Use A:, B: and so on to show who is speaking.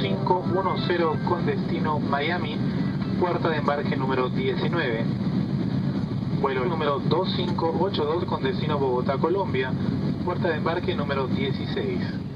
A: 2510 con destino Miami, puerta de embarque número 19. Vuelo número 2582 con destino Bogotá, Colombia, puerta de embarque número 16.